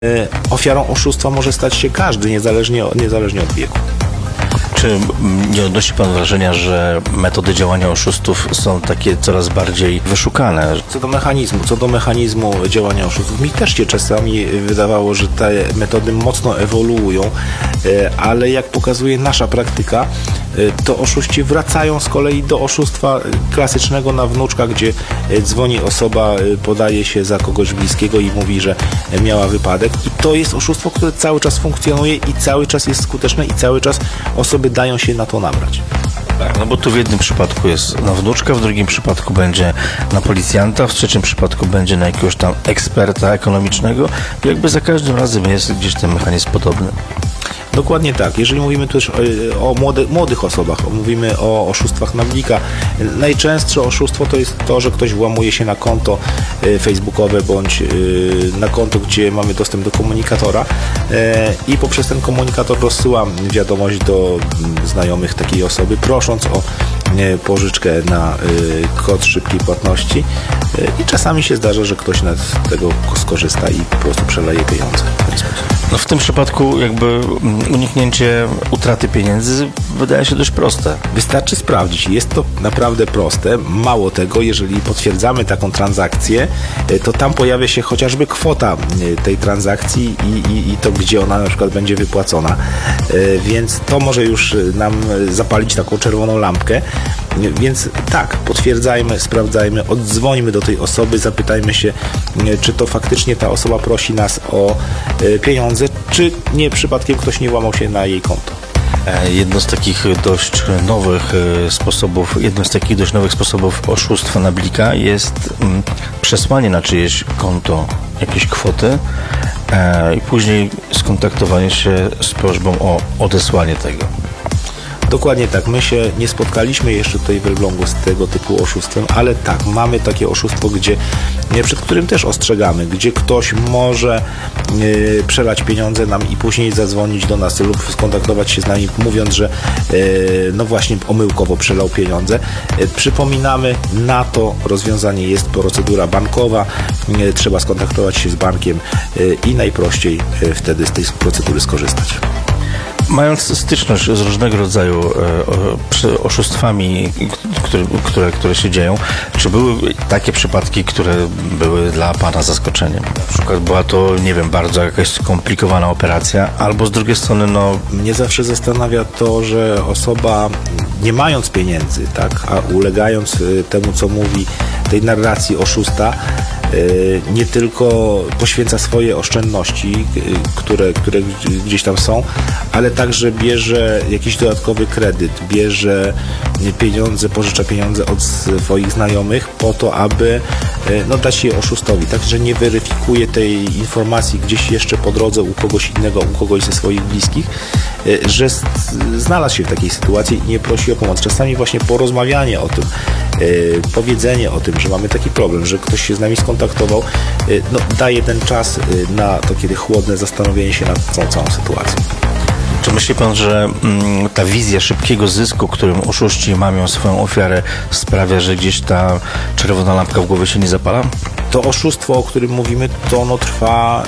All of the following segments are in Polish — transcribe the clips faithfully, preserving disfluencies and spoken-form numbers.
Ofiarą oszustwa może stać się każdy, niezależnie, niezależnie od wieku. Czy nie odnosi pan wrażenia, że metody działania oszustów są takie coraz bardziej wyszukane? Co do mechanizmu, co do mechanizmu działania oszustów, mi też się czasami wydawało, że te metody mocno ewoluują, ale jak pokazuje nasza praktyka, to oszuści wracają z kolei do oszustwa klasycznego na wnuczka, gdzie dzwoni osoba, podaje się za kogoś bliskiego i mówi, że miała wypadek. I to jest oszustwo, które cały czas funkcjonuje i cały czas jest skuteczne i cały czas osoby dają się na to nabrać. Tak, no bo tu w jednym przypadku jest na wnuczka, w drugim przypadku będzie na policjanta, w trzecim przypadku będzie na jakiegoś tam eksperta ekonomicznego. Jakby za każdym razem jest gdzieś ten mechanizm podobny. Dokładnie tak. Jeżeli mówimy też o młody, młodych osobach, mówimy o oszustwach na blika, najczęstsze oszustwo to jest to, że ktoś włamuje się na konto facebookowe bądź na konto, gdzie mamy dostęp do komunikatora i poprzez ten komunikator rozsyła wiadomość do znajomych takiej osoby, prosząc o pożyczkę na kod szybkiej płatności i czasami się zdarza, że ktoś z tego skorzysta i po prostu przeleje pieniądze w ten sposób. No w tym przypadku jakby uniknięcie utraty pieniędzy wydaje się dość proste. Wystarczy sprawdzić. Jest to naprawdę proste. Mało tego, jeżeli potwierdzamy taką transakcję, to tam pojawia się chociażby kwota tej transakcji i, i, i to, gdzie ona na przykład będzie wypłacona. Więc to może już nam zapalić taką czerwoną lampkę. Więc tak, potwierdzajmy, sprawdzajmy, oddzwońmy do tej osoby, zapytajmy się, czy to faktycznie ta osoba prosi nas o pieniądze, czy nie przypadkiem ktoś nie łamał się na jej konto. Jedno z takich dość nowych sposobów, jednym z takich dość nowych sposobów oszustwa na blika jest przesłanie na czyjeś konto jakiejś kwoty i później skontaktowanie się z prośbą o odesłanie tego. Dokładnie tak. My się nie spotkaliśmy jeszcze tutaj w Elblągu z tego typu oszustwem, ale tak, mamy takie oszustwo, gdzie, przed którym też ostrzegamy, gdzie ktoś może yy, przelać pieniądze nam i później zadzwonić do nas lub skontaktować się z nami, mówiąc, że yy, no właśnie omyłkowo przelał pieniądze. Yy, przypominamy, na to rozwiązanie jest procedura bankowa, yy, trzeba skontaktować się z bankiem yy, i najprościej yy, wtedy z tej procedury skorzystać. Mając styczność z różnego rodzaju e, oszustwami, które, które, które się dzieją, czy były takie przypadki, które były dla pana zaskoczeniem? Na przykład była to, nie wiem, bardzo jakaś skomplikowana operacja, albo z drugiej strony, no... Mnie zawsze zastanawia to, że osoba, nie mając pieniędzy, tak, a ulegając temu, co mówi tej narracji oszusta, nie tylko poświęca swoje oszczędności, które, które gdzieś tam są, ale także bierze jakiś dodatkowy kredyt, bierze pieniądze, pożycza pieniądze od swoich znajomych po to, aby no, dać je oszustowi, także nie weryfikuje tej informacji gdzieś jeszcze po drodze u kogoś innego, u kogoś ze swoich bliskich, że znalazł się w takiej sytuacji i nie prosi o pomoc. Czasami właśnie porozmawianie o tym, powiedzenie o tym, że mamy taki problem, że ktoś się z nami skontaktował, no, daje ten czas na to, kiedy chłodne zastanowienie się nad tą całą sytuacją. Czy myśli pan, że mm, ta wizja szybkiego zysku, którym oszuści mamią swoją ofiarę, sprawia, że gdzieś ta czerwona lampka w głowie się nie zapala? To oszustwo, o którym mówimy, to ono trwa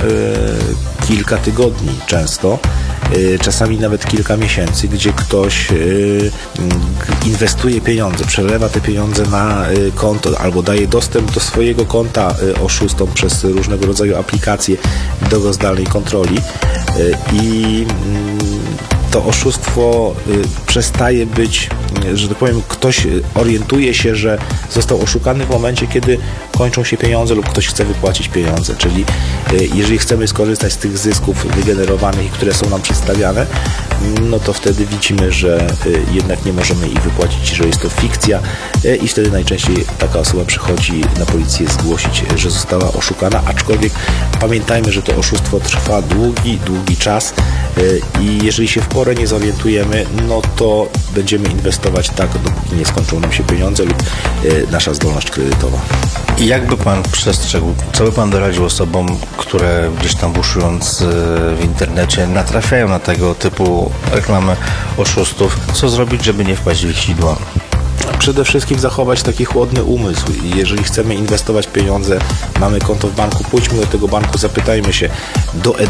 y, kilka tygodni często, y, czasami nawet kilka miesięcy, gdzie ktoś y, inwestuje pieniądze, przelewa te pieniądze na y, konto albo daje dostęp do swojego konta y, oszustom przez różnego rodzaju aplikacje do zdalnej kontroli y, i y, to oszustwo y, przestaje być, y, że tak powiem, ktoś orientuje się, że został oszukany w momencie, kiedy kończą się pieniądze lub ktoś chce wypłacić pieniądze, czyli y, jeżeli chcemy skorzystać z tych zysków wygenerowanych, które są nam przedstawiane, no to wtedy widzimy, że y, jednak nie możemy ich wypłacić, że jest to fikcja y, i wtedy najczęściej taka osoba przychodzi na policję zgłosić, że została oszukana, aczkolwiek pamiętajmy, że to oszustwo trwa długi, długi czas y, i jeżeli się w porę nie zorientujemy, no to będziemy inwestować tak, dopóki nie skończą nam się pieniądze lub y, nasza zdolność kredytowa. I jak by pan przestrzegł, co by pan doradził osobom, które gdzieś tam buszując w internecie natrafiają na tego typu reklamy oszustów, co zrobić, żeby nie wpaść w ich sidła? Przede wszystkim zachować taki chłodny umysł. Jeżeli chcemy inwestować pieniądze, mamy konto w banku, pójdźmy do tego banku, zapytajmy się,